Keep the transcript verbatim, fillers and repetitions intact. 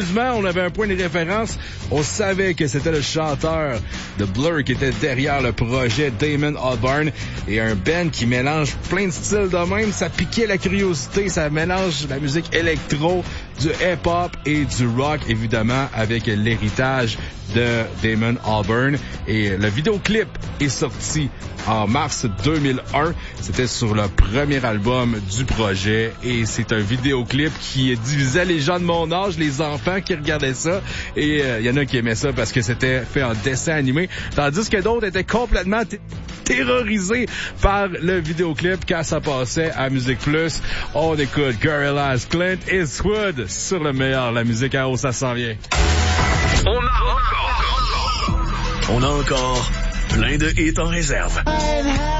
Heureusement, on avait un point de référence. On savait que c'était le chanteur de Blur qui était derrière le projet, Damon Albarn, et un band qui mélange plein de styles de même. Ça piquait la curiosité, ça mélange la musique électro, du hip-hop et du rock, évidemment, avec l'héritage de Damon Albarn. Et le vidéoclip est sorti en mars deux mille un. C'était sur le premier album du projet. Et c'est un vidéoclip qui divisait les gens de mon âge, les enfants qui regardaient ça. Et il euh, y en a qui aimaient ça parce que c'était fait en dessin animé. Tandis que d'autres étaient complètement t- terrorisés par le vidéoclip quand ça passait à Musique Plus. On écoute Gorillaz, Clint Eastwood sur le meilleur. La musique à haut, ça s'en vient. On a encore, on a encore plein de hits en réserve.